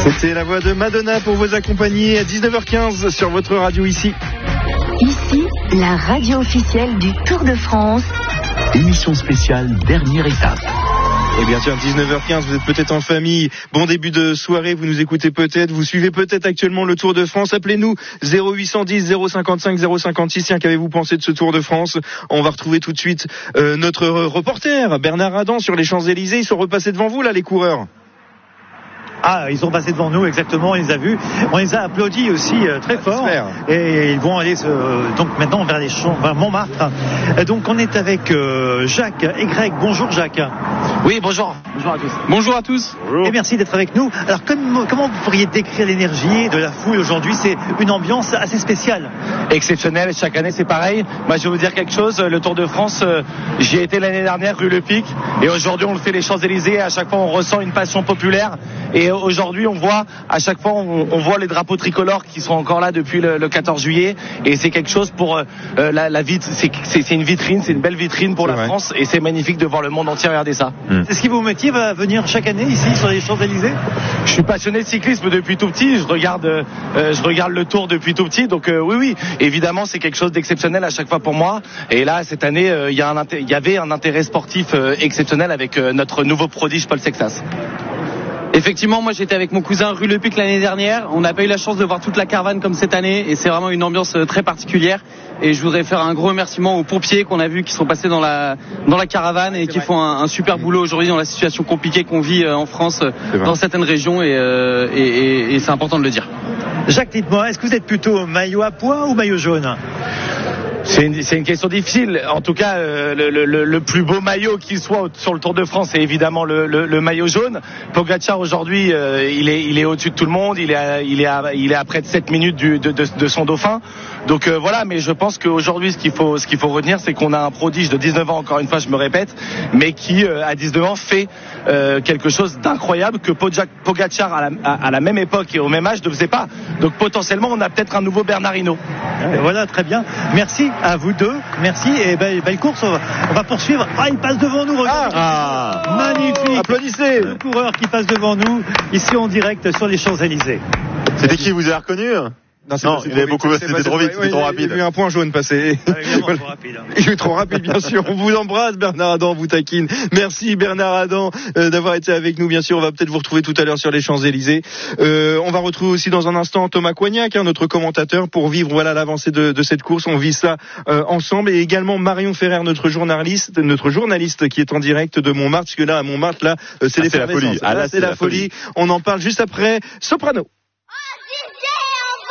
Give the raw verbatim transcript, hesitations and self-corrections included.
C'était la voix de Madonna pour vous accompagner à dix-neuf heures quinze sur votre radio ici. Ici, la radio officielle du Tour de France. Émission spéciale, dernière étape. Et bien sûr, dix-neuf heures quinze, vous êtes peut-être en famille. Bon début de soirée, vous nous écoutez peut-être, vous suivez peut-être actuellement le Tour de France. Appelez-nous zéro huit cent dix zéro cinquante-cinq zéro cinquante-six. Tiens, qu'avez-vous pensé de ce Tour de France? On va retrouver tout de suite euh, notre reporter, Bernard Adam, sur les Champs-Élysées. Ils sont repassés devant vous, là, les coureurs. Ah, ils sont passés devant nous, exactement, on les a vus. On les a applaudis aussi euh, très ah, fort. Et ils vont aller euh, donc maintenant vers les champs, vers Montmartre. Et donc on est avec euh, Jacques et Greg. Bonjour Jacques. Oui, bonjour. Bonjour à tous. Bonjour à tous. Bonjour. Et merci d'être avec nous. Alors comment, comment vous pourriez décrire l'énergie de la foule aujourd'hui? C'est une ambiance assez spéciale. Exceptionnelle, chaque année c'est pareil. Moi je vais vous dire quelque chose, le Tour de France, euh, j'y ai été l'année dernière, rue Le Pic. Et aujourd'hui on le fait les Champs-Élysées. À chaque fois on ressent une passion populaire. Et aujourd'hui, on voit, à chaque fois, on, on voit les drapeaux tricolores qui sont encore là depuis le, le quatorze juillet. Et c'est quelque chose pour euh, la, la vitre. C'est, c'est, c'est une vitrine, c'est une belle vitrine pour c'est la vrai. France. Et c'est magnifique de voir le monde entier regarder ça. Mmh. Est-ce que vous motive à venir chaque année ici sur les Champs-Élysées? Je suis passionné de cyclisme depuis tout petit. Je regarde, euh, je regarde le Tour depuis tout petit. Donc euh, oui, oui, évidemment, c'est quelque chose d'exceptionnel à chaque fois pour moi. Et là, cette année, euh, il y, a un inté- y avait un intérêt sportif euh, exceptionnel avec euh, notre nouveau prodige Paul Sexas. Effectivement, moi j'étais avec mon cousin rue Le Pic l'année dernière. On n'a pas eu la chance de voir toute la caravane comme cette année et c'est vraiment une ambiance très particulière. Et je voudrais faire un gros remerciement aux pompiers qu'on a vus qui sont passés dans la dans la caravane et qui font un, un super boulot aujourd'hui dans la situation compliquée qu'on vit en France dans certaines régions et, euh, et, et, et c'est important de le dire. Jacques, dites-moi, est-ce que vous êtes plutôt maillot à pois ou maillot jaune? C'est une, c'est une question difficile. En tout cas, euh, le, le, le plus beau maillot qui soit sur le Tour de France, c'est évidemment le, le, le maillot jaune. Pogacar aujourd'hui, euh, il est, il est au-dessus de tout le monde. Il est, à, il est, à, il est à près de sept minutes du, de, de, de son dauphin. Donc euh, voilà. Mais je pense qu'aujourd'hui, ce qu'il faut, ce qu'il faut retenir, c'est qu'on a un prodige de dix-neuf ans, encore une fois, je me répète, mais qui euh, à dix-neuf ans fait euh, quelque chose d'incroyable que Pogacar à la, à, à la même époque et au même âge ne faisait pas. Donc potentiellement, on a peut-être un nouveau Bernard Hinault. Voilà, très bien. Merci à vous deux. Merci et belle, belle course. On va, on va poursuivre. Ah, il passe devant nous. Regardez. Ah, ah, magnifique. Applaudissez. Le coureur qui passe devant nous ici en direct sur les Champs-Élysées. C'était qui, vous avez reconnu? Non, non il avait beaucoup, c'était trop vite, c'était trop rapide. Il y a eu un point jaune passé. Ah, voilà. Trop rapide. Il est trop rapide, bien sûr. On vous embrasse, Bernard Adam, on vous taquine. Merci, Bernard Adam, euh, d'avoir été avec nous. Bien sûr, on va peut-être vous retrouver tout à l'heure sur les Champs-Élysées. Euh, on va retrouver aussi dans un instant Thomas Coignac, hein, notre commentateur, pour vivre, voilà, l'avancée de, de cette course. On vit ça euh, ensemble. Et également Marion Ferrer, notre journaliste, notre journaliste qui est en direct de Montmartre, parce que là, à Montmartre, là, euh, c'est, ah, c'est la folie. Ah, là, là, c'est, c'est la, la folie. folie. On en parle juste après Soprano.